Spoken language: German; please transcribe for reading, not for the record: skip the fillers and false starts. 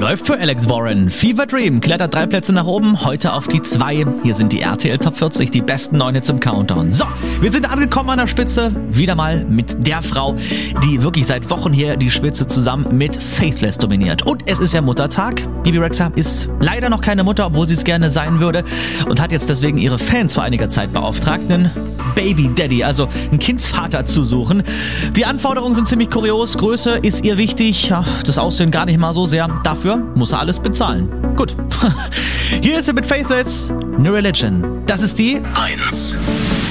Läuft für Alex Warren. Fever Dream klettert 3 Plätze nach oben, heute auf die 2. Hier sind die RTL Top 40, die besten 9 Hits im Countdown. So, wir sind angekommen an der Spitze. Wieder mal mit der Frau, die wirklich seit Wochen hier die Spitze zusammen mit Faithless dominiert. Und es ist ja Muttertag. Bebe Rexha ist leider noch keine Mutter, obwohl sie es gerne sein würde. Und hat jetzt deswegen ihre Fans vor einiger Zeit beauftragt, einen Baby Daddy, also einen Kindsvater zu suchen. Die Anforderungen sind ziemlich kurios. Größe ist ihr wichtig. Ja, das Aussehen gar nicht mal so sehr. Dafür muss er alles bezahlen. Gut. Hier ist sie mit Faithless, New Religion. Das ist die 1.